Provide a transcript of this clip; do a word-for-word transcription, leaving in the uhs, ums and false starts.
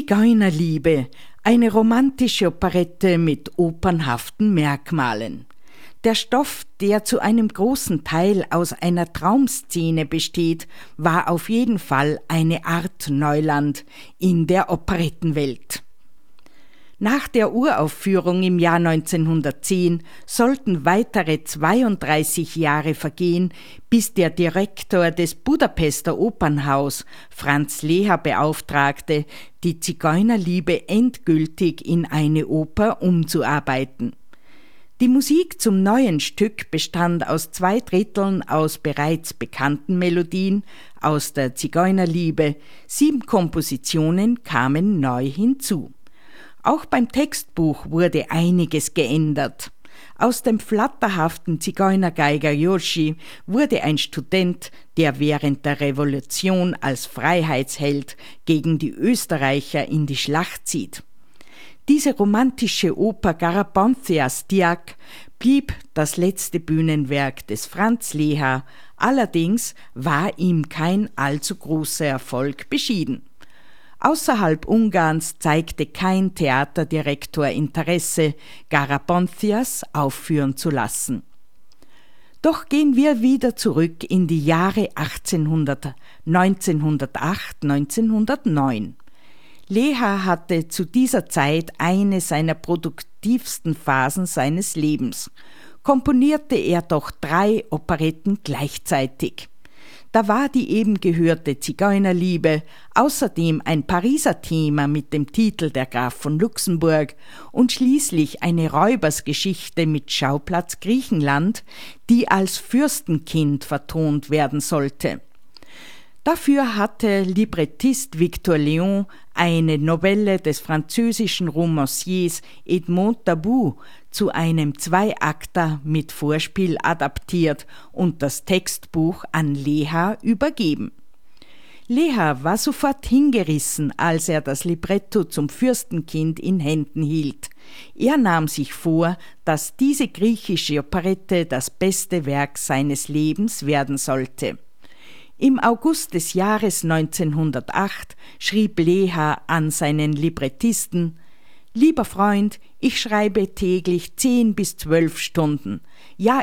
Zigeunerliebe, eine romantische Operette mit opernhaften Merkmalen. Der Stoff, der zu einem großen Teil aus einer Traumszene besteht, war auf jeden Fall eine Art Neuland in der Operettenwelt. Nach der Uraufführung im Jahr neunzehnhundertzehn sollten weitere zweiunddreißig Jahre vergehen, bis der Direktor des Budapester Opernhaus, Franz Lehár, beauftragte, die Zigeunerliebe endgültig in eine Oper umzuarbeiten. Die Musik zum neuen Stück bestand aus zwei Dritteln aus bereits bekannten Melodien aus der Zigeunerliebe, sieben Kompositionen kamen neu hinzu. Auch beim Textbuch wurde einiges geändert. Aus dem flatterhaften Zigeunergeiger Józsi wurde ein Student, der während der Revolution als Freiheitsheld gegen die Österreicher in die Schlacht zieht. Diese romantische Oper Garaponthias Diák blieb das letzte Bühnenwerk des Franz Lehár, allerdings war ihm kein allzu großer Erfolg beschieden. Außerhalb Ungarns zeigte kein Theaterdirektor Interesse, Garaponthias aufführen zu lassen. Doch gehen wir wieder zurück in die Jahre achtzehnhundert, neunzehnhundertacht, neunzehnhundertneun. Lehár hatte zu dieser Zeit eine seiner produktivsten Phasen seines Lebens. Komponierte er doch drei Operetten gleichzeitig. Da war die eben gehörte Zigeunerliebe, außerdem ein Pariser Thema mit dem Titel Der Graf von Luxemburg und schließlich eine Räubersgeschichte mit Schauplatz Griechenland, die als Fürstenkind vertont werden sollte. Dafür hatte Librettist Victor Léon eine Novelle des französischen Romanciers Edmond Davout zu einem Zweiakter mit Vorspiel adaptiert und das Textbuch an Lehár übergeben. Lehár war sofort hingerissen, als er das Libretto zum Fürstenkind in Händen hielt. Er nahm sich vor, dass diese griechische Operette das beste Werk seines Lebens werden sollte. Im August des Jahres neunzehnhundertacht schrieb Lehár an seinen Librettisten: »Lieber Freund, ich schreibe täglich zehn bis zwölf Stunden. Ja,